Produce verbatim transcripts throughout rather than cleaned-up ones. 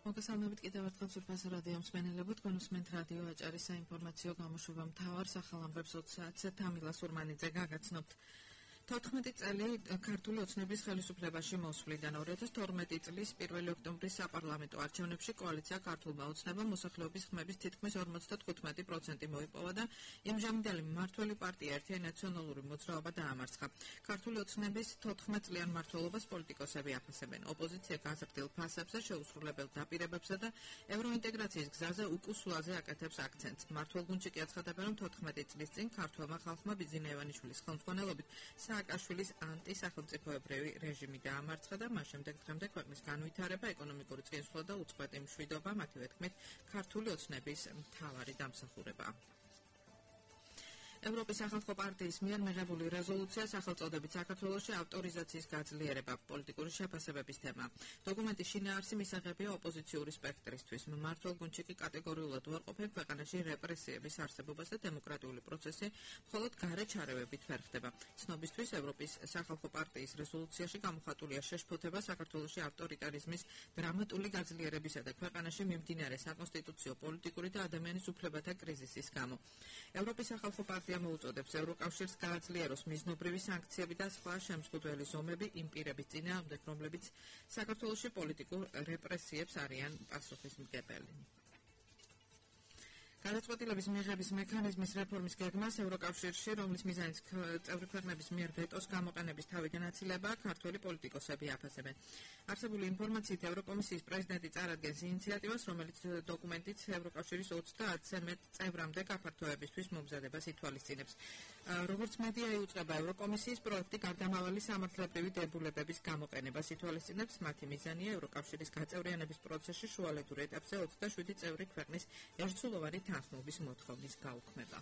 მოგესალმებით კიდევ ერთხელ სურფასო რადიო მსმენელებო, თქვენ უსმენთ რადიო აჭარის საინფორმაციო გამოშვება მთავარ სახალამბებს ოცი საათზე თამილა სურმანიძე გაგაცნობთ. თოთხმეტი წელი ქართული ოცნების ხელისუფლებაში მოსვლიდან ორი ათას თორმეტი წლის პირველი ოქტომბრის საპარლამენტო არჩევნებში კოალიცია ქართულმა ოცნებამ მოსახლეობის ხმების თითქმის ორმოცდათხუთმეტი პროცენტი მოიპოვა და იმჟამინდელი მმართველი პარტია ერთიანი ნაციონალური მოძრაობა დაამარცხა. ქართული ოცნების თოთხმეტ წლიან მმართველობას პოლიტიკოსები აფასებენ. ოპოზიცია გაზრდილ ფასებზე, შეუსრულებელ დაპირებებსა და ევროინტეგრაციის გზაზე უკუსვლაზე აკეთებს აქცენტს. მმართველ გუნდში კი აცხადებენ, რომ თოთხმეტი წლის წინ ქართველმა ხალხმა ბიძინა ივანიშვილის ხელმძღვანელობით სააკაშვილის ანტისახელმწიფოებრივი რეჟიმი დაამარცხა და მას შემდეგ დღემდე ქვეყნის განვითარება, ეკონომიკური წინსვლა და უწყვეტი მშვიდობა მათივე თქმით ქართული ოცნების მთავარი დამსახურებაა. ევროპის სახალხო პარტიის მიერ მიღებული რეზოლუცია სახელწოდებით საქართველოში ავტორიზაციის გაძლიერება პოლიტიკური შეფასებების თემა. დოკუმენტის შინაარსი მისაღებია ოპოზიციური სპექტრისთვის. მმართველ გუნდში კი კატეგორიულად უარყოფენ ქვეყანაში რეპრესიების არსებობას და დემოკრატიული პროცესი მხოლოდ გარე ჩარევებით ვერ ხდება. ცნობისთვის ევროპის სახალხო პარტიის რეზოლუციაში გამოხატულია შეშფოთება საქართველოში ავტორიტარიზმის დრამატული გაძლიერებისა და ქვეყანაში მიმდინარე საკონსტიტუციო პოლიტიკური და ადამიანის უფლებათა კრიზისის გამო. ევროპის სახალხო პარტია მოუწოდებს ევროკავშირს გააძლიეროს მიზნობრივი სანქციები და სხვა შემზღუდველი ზომები იმ პირების წინააღმდეგ, რომლებიც საქართველოში პოლიტიკურ რეპრესიებს არიან პასუხისმგებელი. გადაწყვეტილების მიღების მექანიზმის რეფორმის გეგმას ევროკავშირში, რომლის მიზანიც წევრი ქვეყნების მიერ ვეტოს გამოყენების თავი განაცილება, ქართველი პოლიტიკოსები აფასებენ. არსებული ინფორმაციით ევროკომისიის პრეზიდენტი წარადგენს ინიციატივას, რომელიც დოკუმენტით ევროკავშირის ოცდაათზე მეტ წევრამდე გაფართოებისთვის მომზადებას ითვალისწინებს. როგორც მედია იუწყება, ევროკომისიის პროექტი გარდამავალი სამართლებრივი დებულებების გამოყენებას ითვალისწინებს. მათი მიზანია ევროკავშირის გაწევრიანების პროცესში შუალედურ ეტაპზე ოცდაშვიდი წევრი ქვეყნის ერთსულოვანი თანხმობის მოთხოვნის გაუქმება.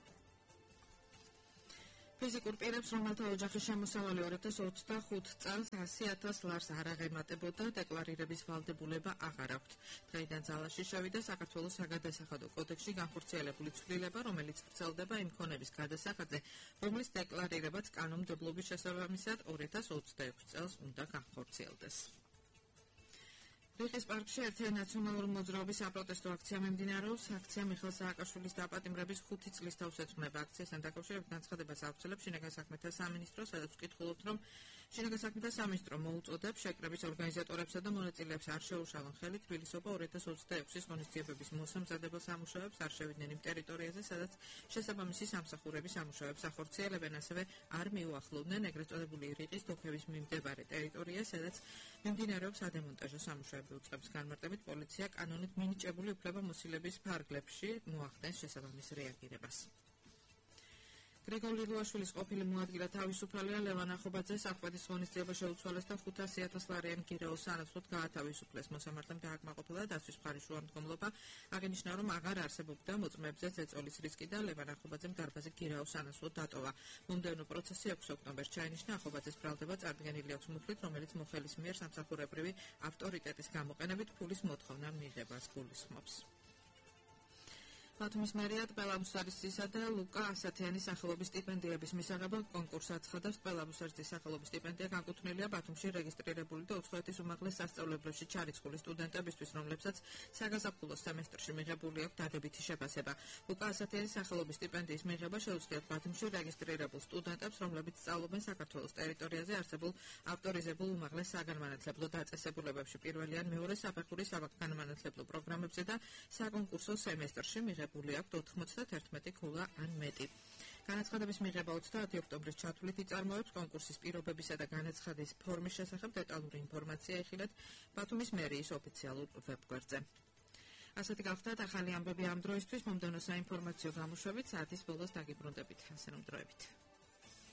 ფიზიკურ პირებს, რომელთა ოჯახის შემოსავალი ორი ათას ოცდახუთ წელს ასი ათას ლარს არ აღემატებოდა, დეკლარირების ვალდებულება აღარ აქვთ. დღეიდან ძალაში შევიდა საქართველოს საგადასახადო კოდექსში განხორციელებული ცვლილება, რომელიც ვრცელდება იმ ქონების გადასახადზე, რომლის დეკლარირებაც კანონმდებლობის შესაბამისად ორი ათას ოცდაექვსი წელს უნდა განხორციელდეს. რიყის პარკში ერთიანი ნაციონალური მოძრაობის საპროტესტო აქცია მიმდინარეობს. აქცია მიხეილ სააკაშვილის დაპატიმრების ხუთი წლის თავს ეძღვნება. აქციასთან დაკავშირებით განცხადებას აუცილებს შინაგან საქმეთა სამინისტრო, სადაც ვკითხულობთ, რომ შინაგან საქმეთა სამინისტრო მოუწოდებს შეკრების ორგანიზატორებსა და მონაწილეებს არ შეუშალონ ხელი თბილისობა ორი ათას ოცდაექვსის ღონისძიებების მოსამზადებელ სამუშაოებს არ შევიდნენ იმ ტერიტორიაზე, სადაც შესაბამისი სამსახურების სამუშაოებს ახორციელებენ, ასევე არ მიუახლოვდნენ ეგრეთ წოდებული რიყის დოქების მიმდებარე ტერიტორიას, სადაც მიმდინარეობს ადემონტაჟო სამუშაოები. უწყებს განმარტებით, პოლიცია კანონით მინიჭებული უფლებამოსილების ფარგლებში მოახდენს შესაბამის რეაგირებას. გრიგოლ ლილუაშვილის ყოფილი მოადგილე თავისუფალია ლევან ახობაძე საყვეთის ღონისძიება შეუცვალეს და ხუთასი ათას ლარიან გირაოს სანაცვლოდ გაათავისუფლეს. მოსამართლემ დააკმაყოფილა დაცვის მხარის შუამდგომლობა, აღინიშნა, რომ აღარ არსებობდა მოწმეებზე ზეწოლის რისკი და ლევან ახობაძემ დარბაზი გირაოს სანაცვლოდ დატოვა. მომდევნო პროცესი ექვსი ოქტომბერს ჩაინიშნა. ახობაძეს ბრალდება წარდგენილი აქვს მუხლით, რომელიც მოხელის მიერ სამსახურებრივი ავტორიტეტის გამოყენებით ფულის მოთხოვნა მიღებას გულისხმობს. ბათუმის მერია ტბელა ბუსარისძისა და ლუკა ასათიანის სახელობის სტიპენდიების მისაღებად კონკურსს აცხადებს. ტბელა ბუსარისძის სახელობის სტიპენდია განკუთვნილია ბათუმში რეგისტრირებული და უცხოეთის უმაღლეს სასწავლებლებში ჩარიცხული სტუდენტებისთვის, რომლებსაც საგაზაფხულო სემესტრში მიღებული აქვს დადებითი შეფასება. ლუკა ასათიანის სახელობის სტიპენდიის მიღება შეუძლიათ ბათუმში რეგისტრირებულ სტუდენტებს, რომლებიც სწავლობენ საქართველოს ტერიტორიაზე არსებულ ავტორიზებულ უმაღლეს საგანმანათლებლო დაწესებულებებში პირველი ან მეორე საფეხურის საგანმანათლებლო პროგრამებზე და საკონკურსო სემესტრში მიღებული აქვს ოთხმოცდაათი ქულა ან მეტი. განაცხადების მიღება ოცდაათი ოქტომბრის ჩათვლით იწარმოებს. კონკურსის პირობებისა და განაცხადის ფორმის შესახებ დეტალური ინფორმაცია იხილეთ ბათუმის მერიის ოფიციალურ ვებგვერდზე. ასეთი გახლდათ ახალი ამბები ამ დროისთვის. მომდევნო საინფორმაციო გამოშვებით საათის ბოლოს დაგიბრუნდებით. ასე რომ დროებით.